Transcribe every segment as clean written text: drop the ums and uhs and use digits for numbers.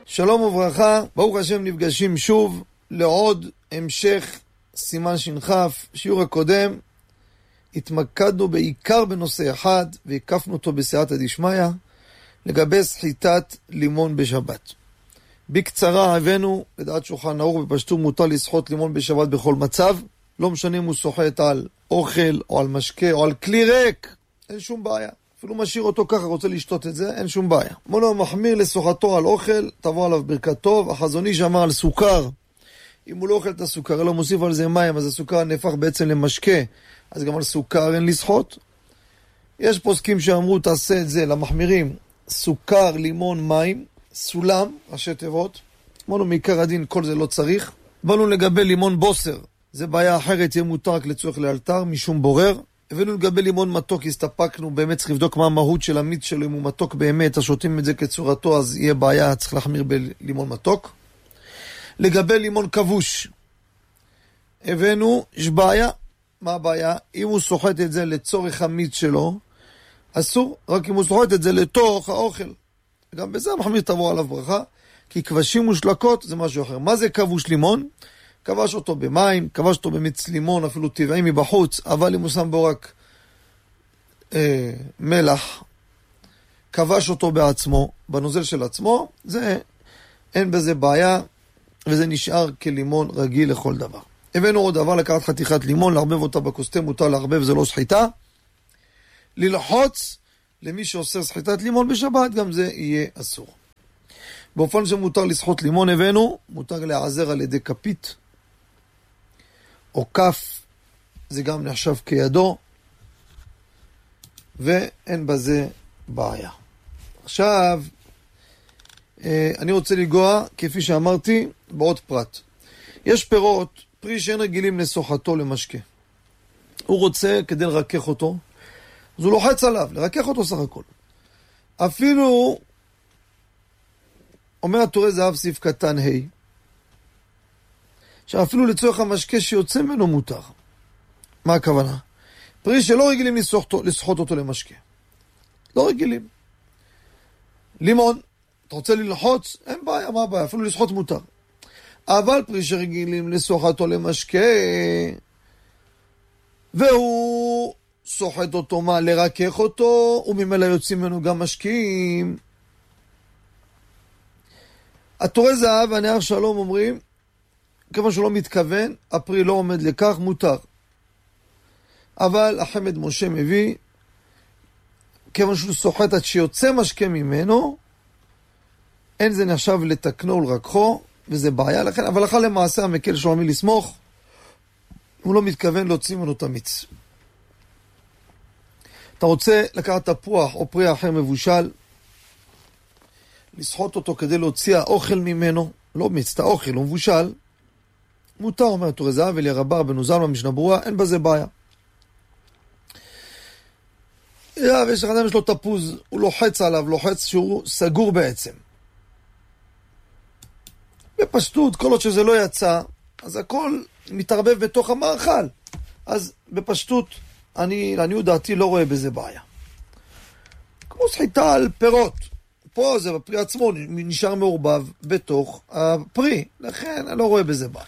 שלום וברכה, ברוך השם נפגשים שוב לעוד המשך סימן שנחף. שיעור הקודם התמקדנו בעיקר בנושא אחד והקפנו אותו בסייעתא דשמיא לגבי סחיטת לימון בשבת. בקצרה הבאנו לדעת שולחן ערוך בפשטות מותר לסחוט לימון בשבת בכל מצב, לא משנה אם הוא סוחט על אוכל או על משקה או על כלי ריק, אין שום בעיה. אפילו משאיר אותו ככה, רוצה לשתות את זה, אין שום בעיה. מונו מחמיר לסוחתו על אוכל, תבוא עליו ברכת טוב. החזון איש אמר על סוכר, אם הוא לא אוכל את הסוכר, אלא מוסיף על זה מים, אז הסוכר נהפך בעצם למשקה, אז גם על סוכר אין לסחוט. יש פוסקים שאמרו תעשה את זה למחמירים, סוכר, לימון, מים, סולם, ראשי תיבות. מונו מעיקר הדין, כל זה לא צריך. באנו לגבי לימון בוסר, זה בעיה אחרת, יהיה מותר רק לצורך לאלתר, משום בורר. הבאנו לגבי לימון מתוק, הסתפקנו, באמת צריך לבדוק מה המהות של המיץ שלו, אם הוא מתוק באמת, השותים את זה כצורתו, אז יהיה בעיה, צריך להחמיר בלימון מתוק. לגבי לימון כבוש, הבאנו, יש בעיה. מה הבעיה? אם הוא סוחט את זה לצורך המיץ שלו, אסור, רק אם הוא סוחט את זה לתוך האוכל. גם בזה המחמיר תבוא עליו ברכה, כי כבשים ושלקות זה משהו אחר. מה זה כבוש לימון? כבש אותו במים, כבש אותו במיץ לימון, אפילו טבעי מבחוץ, אבל אם הוא שם בו רק מלח, כבש אותו בעצמו, בנוזל של עצמו, זה, אין בזה בעיה, וזה נשאר כלימון רגיל לכל דבר. הבאנו עוד דבר, לקחת חתיכת לימון, להרבב אותה בכוס, מותר להרבב, זה לא סחיטה. ללחוץ למי שעושה סחיטת לימון בשבת, גם זה יהיה אסור. באופן שמותר לסחוט לימון הבאנו, מותר להיעזר על ידי כפית, או כף, זה גם נחשב כידו, ואין בזה בעיה. עכשיו, אני רוצה לגוע, כפי שאמרתי, בעוד פרט. יש פירות, פרי שאין רגילים לסוחתו למשקה. הוא רוצה כדי לרכך אותו, אז הוא לוחץ עליו, לרכך אותו סך הכל. אפילו, אומר התורה זהב סעיף קטן ה', שאפילו לצורך המשקה שיוצא ממנו מותר. מה הכוונה? פרי שלא רגילים לסחוט אותו למשקה. לא רגילים. לימון, אתה רוצה ללחוץ? אין בעיה, מה הבעיה? אפילו לסחוט מותר. אבל פרי שרגילים לסחוט למשקה, והוא סוחט אותו, מה? לרכך אותו, וממילא יוצאים ממנו גם משקים. התורה זהב והנהר שלום אומרים, כיוון שלא מתכוון, הפרי לא עומד לכך, מותר. אבל החמד משה מביא, כיוון שהוא סוחט עד שיוצא משקה ממנו, אין זה נחשב לתקנו ולרככו, וזה בעיה לכן, אבל הלכה למעשה המקל שלו מי לסמוך, הוא לא מתכוון להוציא ממנו את המיץ. אתה רוצה לקחת תפוח או פרי אחר מבושל, לסחוט אותו כדי להוציא האוכל ממנו, לא מיץ, את האוכל, הוא מבושל, מותר, אומר התורה זהב, ולרבר בנוזל במשנה ברורה, אין בזה בעיה. יש לך אדם, יש לו תפוז, הוא לוחץ עליו, לוחץ שהוא סגור בעצם. בפשטות, כל עוד שזה לא יצא, אז הכל מתערבב בתוך המאכל. אז בפשטות, לעניות דעתי לא רואה בזה בעיה. כמו סחיטה על פירות. פה זה בפרי עצמו נשאר מעורבב בתוך הפרי, לכן אני לא רואה בזה בעיה.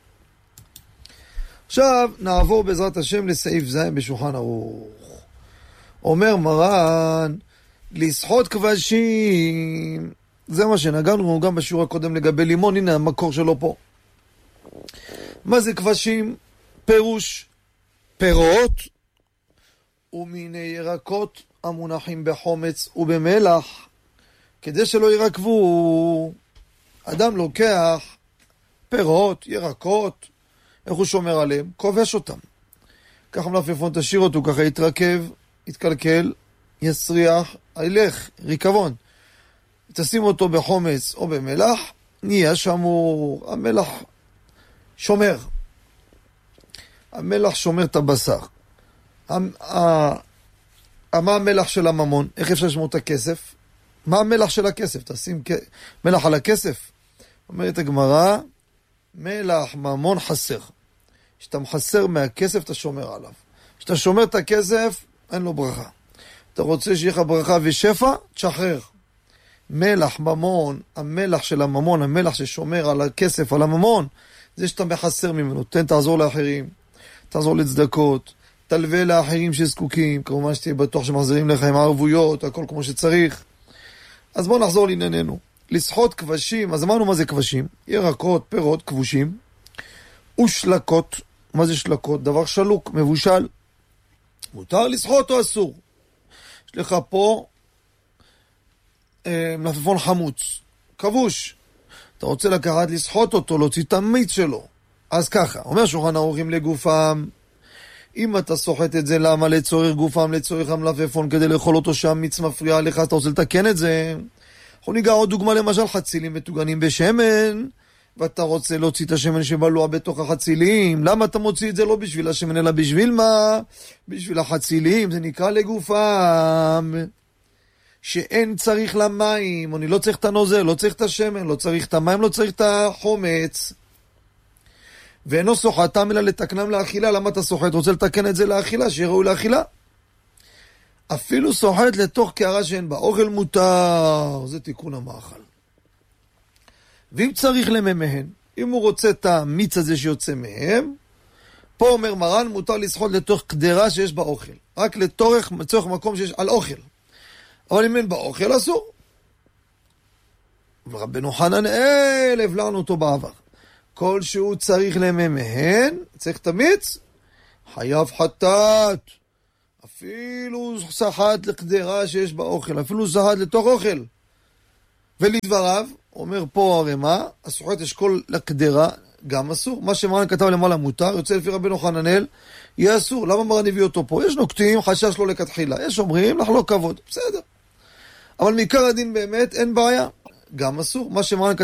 עכשיו נעבור בעזרת השם לסעיף ז' בשולחן ערוך. אומר מרן, לסחוט כבשים, זה מה שנגענו גם בשיעור הקודם לגבי לימון, הנה המקור שלו פה. מה זה כבשים? פירוש פירות ומיני ירקות המונחים בחומץ ובמלח, כדי שלא ירקבו. אדם לוקח פירות, ירקות, איך הוא שומר עליהם? כובש אותם. ככה מלפפון תשאיר אותו, ככה יתרכב, יתקלקל, יסריח, ילך, ריקבון. תשים אותו בחומץ או במלח, נהיה שמור. המלח שומר. המלח שומר את הבשר. מה המלח של הממון? איך אפשר לשמור את הכסף? מה המלח של הכסף? תשים מלח על הכסף. אומרת הגמרא, מלח ממון חסר. כשאתה מחסר מהכסף, אתה שומר עליו. כשאתה שומר את הכסף, אין לו ברכה. אתה רוצה שיהיה לך ברכה ושפע? תשחרר. מלח, ממון, המלח של הממון, המלח ששומר על הכסף, על הממון, זה שאתה מחסר ממנו. תעזור לאחרים, תעזור לצדקות, תלווה לאחרים שזקוקים, כמובן שתהיה בטוח שמחזירים לך עם הערבויות, הכל כמו שצריך. אז בואו נחזור לענייננו. לסחוט כבשים, אז אמרנו מה זה כבשים? ירקות, פירות, כבושים, ושלקות. מה זה שלקות? דבר שלוק, מבושל. מותר לסחוט או אסור? יש לך פה מלפפון חמוץ, כבוש. אתה רוצה לקחת לסחוט אותו, להוציא את המיץ שלו. אז ככה, אומר שולחן ערוך לגופם, אם אתה סוחט את זה, למה? לצורך גופם, לצורך המלפפון, כדי לאכול אותו שם, מיץ מפריע לך, אתה רוצה לתקן את זה. אנחנו ניגע עוד דוגמה, למשל חצילים מטוגנים בשמן, ואתה רוצה להוציא את השמן שבלוע בתוך החצילים. למה אתה מוציא את זה? לא בשביל השמן, אלא בשביל מה? בשביל החצילים, זה נקרא לגופם. שאין צריך למים, אני לא צריך את הנוזל, לא צריך את השמן, לא צריך את המים, לא צריך את החומץ. ואינו סוחטם אלא לתקנם לאכילה. למה אתה סוחט? רוצה לתקן את זה לאכילה, שיראו לאכילה. אפילו סוחט לתוך קערה שאין בה אוכל מותר, זה תיקון המאכל. ואם צריך לממהן, אם הוא רוצה את המיץ הזה שיוצא מהם, פה אומר מרן, מותר לסחוט לתוך קדרה שיש בה אוכל. רק לצורך מקום שיש על אוכל. אבל אם אין בה אוכל, אסור. ורבנו חננאל, הבלענו אותו בעבר. כל שהוא צריך לממהן, צריך את המיץ, חייב חטאת. אפילו סחט לקדרה שיש בה אוכל, אפילו סחט לתוך אוכל. ולדבריו, אומר פה הרמה, הסוחט אשכול לקדרה, גם אסור. מה שמרן כתב למעלה מותר, יוצא לפי רבנו חננאל, יהיה אסור. למה מרן הביא אותו פה? יש נוקטים, חשש לו לכתחילה. יש אומרים, לחלוק כבוד. בסדר. אבל מעיקר הדין באמת אין בעיה. גם אסור. מה שמרן כתב